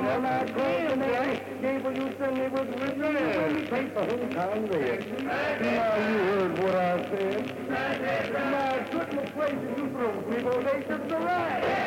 When I called tonight, Gable, you said it was with me. Let me take the whole town there. Now you heard what I said. My goodness gracious, you throw people, they just arrived.